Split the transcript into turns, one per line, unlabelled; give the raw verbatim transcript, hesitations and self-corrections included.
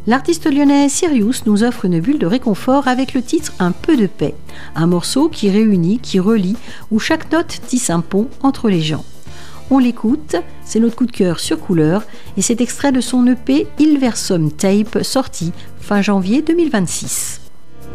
L'artiste lyonnais Sirius nous offre une bulle de réconfort avec le titre Un peu de paix, un morceau qui réunit, qui relie, où chaque note tisse un pont entre les gens. On l'écoute, c'est notre coup de cœur sur Couleur et c'est extrait de son E P Il Versum Tape sorti fin janvier deux mille vingt-six.